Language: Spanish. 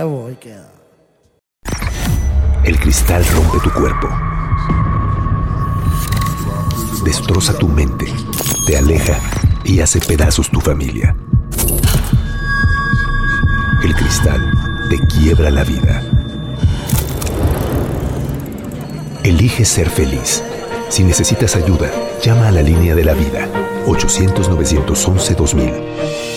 huevo, ahí queda. El cristal rompe tu cuerpo, destroza tu mente, te aleja y hace pedazos tu familia. El cristal te quiebra la vida. Elige ser feliz. Si necesitas ayuda, llama a la línea de la vida, 800-911-2000.